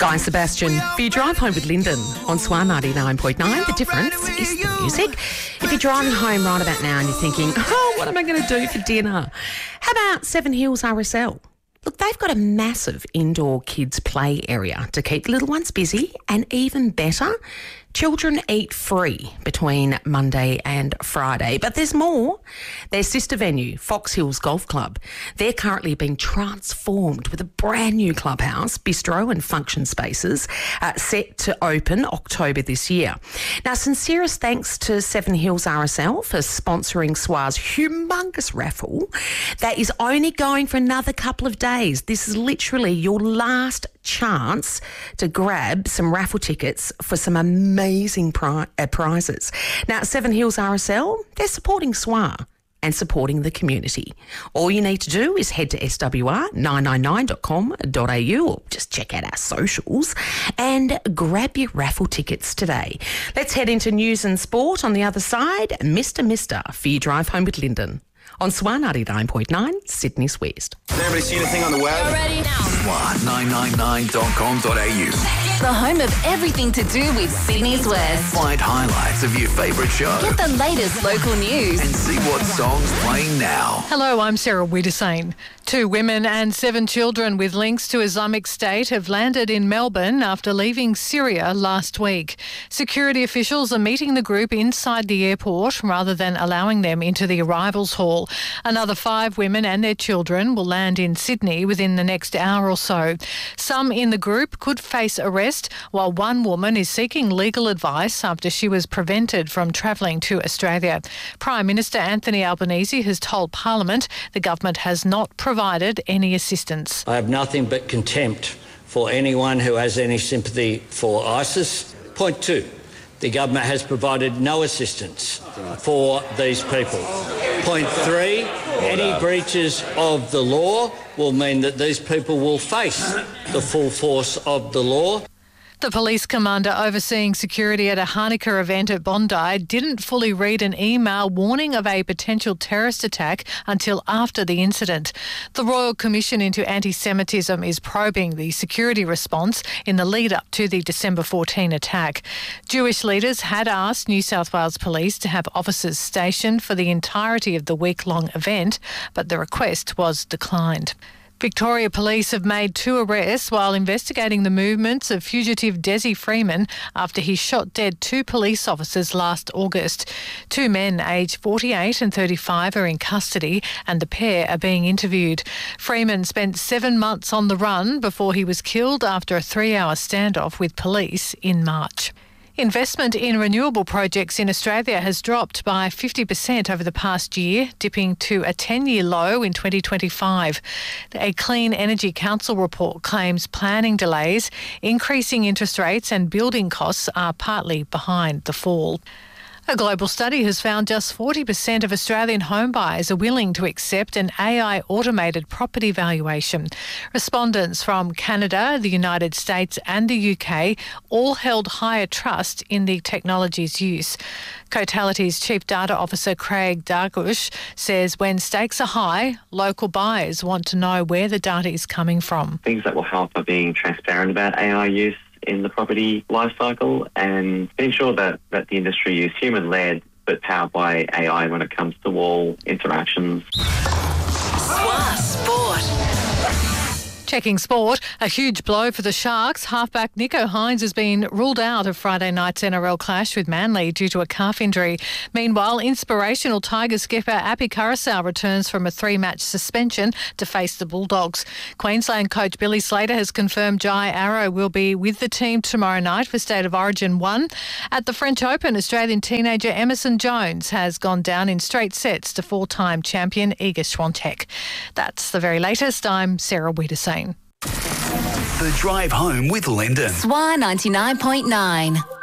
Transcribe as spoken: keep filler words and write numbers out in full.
Guy and Sebastian, for your drive home with Lyndon on Swan ninety-nine point nine. The difference is the music. If you're driving home right about now and you're thinking, oh, what am I going to do for dinner? How about Seven Hills R S L? Look, they've got a massive indoor kids play area to keep the little ones busy, and even better, children eat free between Monday and Friday. But there's more. Their sister venue, Fox Hills Golf Club, they're currently being transformed with a brand new clubhouse, bistro and function spaces uh, set to open October this year. Now, sincerest thanks to Seven Hills R S L for sponsoring S W A's humongous raffle that is only going for another couple of days. This is literally your last chance to grab some raffle tickets for some amazing pri- uh, prizes. Now, Seven Hills R S L, they're supporting S W A and supporting the community. All you need to do is head to S W R nine nine nine dot com dot a u or just check out our socials and grab your raffle tickets today. Let's head into news and sport. On the other side, Mister Mister for your drive home with Lyndon on Swan ninety-nine point nine, Sydney's West. Has anybody seen a thing on the web? You're ready now. Swan nine nine nine dot com dot a u. The home of everything to do with Sydney's West. Find highlights of your favourite show. Get the latest local news. And see what song's playing now. Hello, I'm Sarah Wiedersane. Two women and seven children with links to Islamic State have landed in Melbourne after leaving Syria last week. Security officials are meeting the group inside the airport rather than allowing them into the arrivals hall. Another five women and their children will land in Sydney within the next hour or so. Some in the group could face arrest, while one woman is seeking legal advice after she was prevented from travelling to Australia. Prime Minister Anthony Albanese has told Parliament the government has not provided any assistance. I have nothing but contempt for anyone who has any sympathy for ISIS. Point two, the government has provided no assistance for these people. Point three, any breaches of the law will mean that these people will face the full force of the law. The police commander overseeing security at a Hanukkah event at Bondi didn't fully read an email warning of a potential terrorist attack until after the incident. The Royal Commission into Anti-Semitism is probing the security response in the lead-up to the December fourteenth attack. Jewish leaders had asked New South Wales Police to have officers stationed for the entirety of the week-long event, but the request was declined. Victoria Police have made two arrests while investigating the movements of fugitive Desi Freeman after he shot dead two police officers last August. Two men aged forty-eight and thirty-five are in custody and the pair are being interviewed. Freeman spent seven months on the run before he was killed after a three-hour standoff with police in March. Investment in renewable projects in Australia has dropped by fifty percent over the past year, dipping to a ten-year low in twenty twenty-five. A Clean Energy Council report claims planning delays, increasing interest rates and building costs are partly behind the fall. A global study has found just forty percent of Australian home buyers are willing to accept an A I-automated property valuation. Respondents from Canada, the United States and the U K all held higher trust in the technology's use. Cotality's Chief Data Officer Craig Dargush says when stakes are high, local buyers want to know where the data is coming from. Things that will help are being transparent about A I use in the property life cycle and ensure that, that the industry is human-led but powered by A I when it comes to all interactions. Swan Sport. Checking sport, a huge blow for the Sharks. Halfback Nico Hines has been ruled out of Friday night's N R L clash with Manly due to a calf injury. Meanwhile, inspirational Tigers skipper Api Koroisau returns from a three-match suspension to face the Bulldogs. Queensland coach Billy Slater has confirmed Jai Arrow will be with the team tomorrow night for State of Origin one. At the French Open, Australian teenager Emerson Jones has gone down in straight sets to four-time champion Iga Swiatek. That's the very latest. I'm Sarah Wiedersane. The Drive Home with Lyndon. Swan ninety-nine point nine.